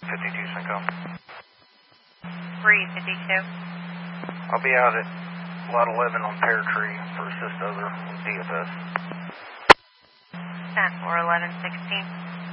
52 Cinco. 352. I'll be out at lot 11 on Pear Tree for assist other with DFS. 10 or 1116.